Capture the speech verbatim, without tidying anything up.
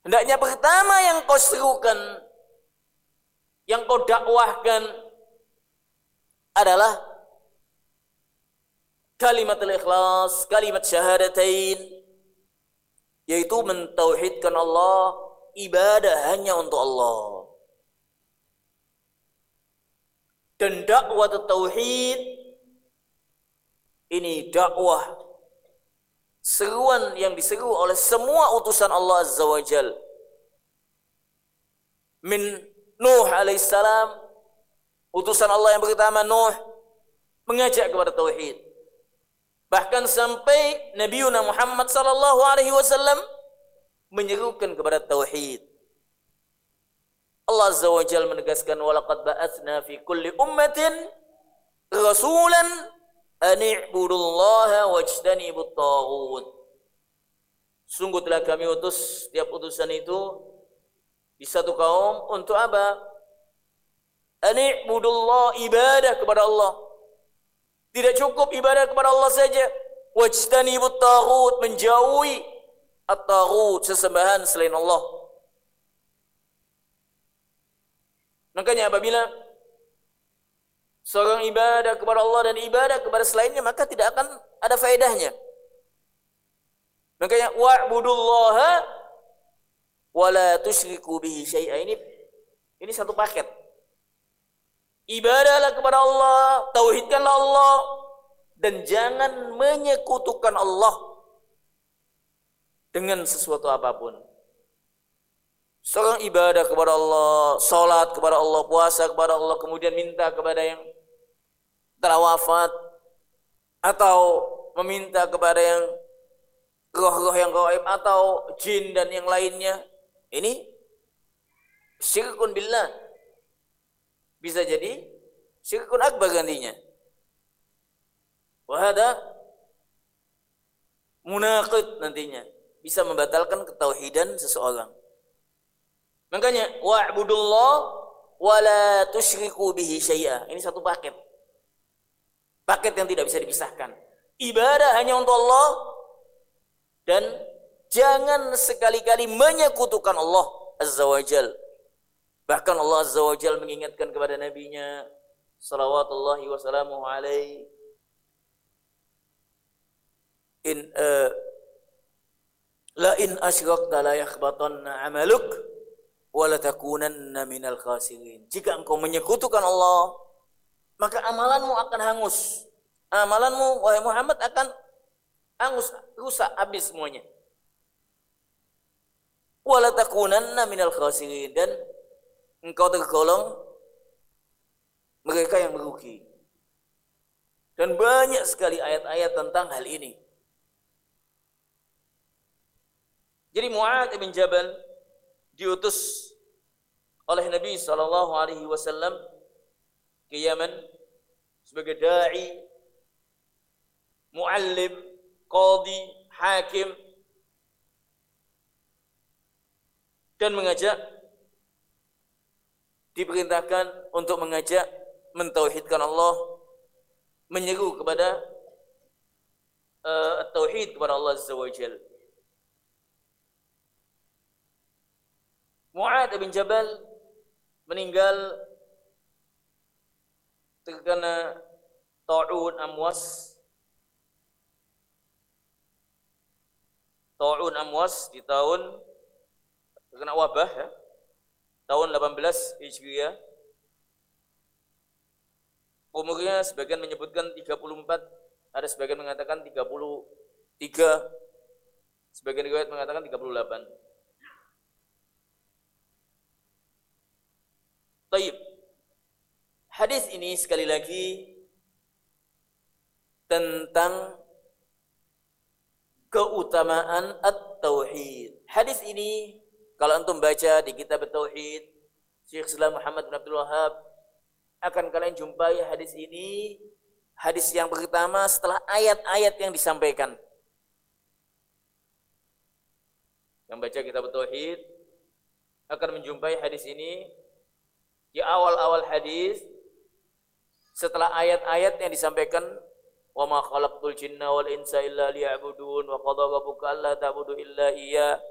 Hendaknya pertama yang kau serukan, yang kau dakwahkan adalah kalimat al-ikhlas, kalimat syahadatain, yaitu mentauhidkan Allah, ibadah hanya untuk Allah. Dan dakwah tauhid ini dakwah seruan yang diseru oleh semua utusan Allah Azza wa Jal. Min Nuh alaihissalam, utusan Allah yang pertama Nuh, mengajak kepada tauhid. Bahkan sampai Nabi Muhammad sallallahu alaihi wasallam menyerukan kepada tauhid. Allah Azza wa Jalla menegaskan, walaqad ba'atsna fi kulli ummatin rasulan an i'budullaha wajtanibut taghut. Sungguh telah kami utus setiap utusan itu di satu kaum untuk apa? An i'budullah, ibadah kepada Allah. Tidak cukup ibadah kepada Allah saja. Wajtanibut taghut, menjauhi at-taghut, sesembahan selain Allah. Makanya apabila seorang ibadah kepada Allah dan ibadah kepada selainnya, maka tidak akan ada faedahnya. Makanya wa'budullaha wa la tusyriku bihi syai'a. Ini ini satu paket. Ibadahlah kepada Allah, tauhidkanlah Allah, dan jangan menyekutukan Allah dengan sesuatu apapun. Seorang ibadah kepada Allah, salat kepada Allah, puasa kepada Allah, kemudian minta kepada yang telah wafat, atau meminta kepada yang roh-roh yang gaib, atau jin dan yang lainnya, ini syirkun billah. Bisa jadi syirkun akbar gantinya. Wahada munaqid nantinya, bisa membatalkan ketauhidan seseorang. Makanya wa'budullah wa la tusyriku bihi syai'a. Ini satu paket. Paket yang tidak bisa dipisahkan. Ibadah hanya untuk Allah, dan jangan sekali-kali menyekutukan Allah Azza wa Jal. Bahkan Allah Azza wa Jal mengingatkan kepada nabinya salawatullahi wa salamuhu alaihi, in uh, la in asyrakta la yakhbatanna amaluk wala takunanna minal khasirin. Jika engkau menyekutukan Allah, maka amalanmu akan hangus. Amalanmu, wahai Muhammad, akan hangus, rusak, habis semuanya. Wala takunanna minal khasirin, dan engkau tergolong mereka yang merugi. Dan banyak sekali ayat-ayat tentang hal ini. Jadi Mu'adz bin Jabal diutus oleh Nabi sallallahu alaihi wasallam ke Yaman sebagai dai, muallim, qadhi, hakim, dan mengajak, diperintahkan untuk mengajak mentauhidkan Allah, menyeru kepada uh, tauhid kepada Allah Azza wa Jalla. Mu'adz bin Jabal meninggal terkena ta'un amwas. Ta'un amwas di tahun, terkena wabah ya, tahun delapan belas Hijriah. Umurnya sebagian menyebutkan tiga puluh empat, ada sebagian mengatakan tiga puluh tiga, sebagian riwayat mengatakan tiga puluh delapan. Taib. Hadis ini sekali lagi tentang keutamaan at-tauhid. Hadis ini kalau antum baca di kitab at-tauhid Syekh Islam Muhammad bin Abdul Wahhab, akan kalian jumpai hadis ini, hadis yang pertama setelah ayat-ayat yang disampaikan. Yang baca kitab at-tauhid akan menjumpai hadis ini di awal-awal hadis, setelah ayat-ayat yang disampaikan, wa ma khalaqtul jinna wal insa illa liya'budun wa qadara rabbuka alla ta'budu illa iyyah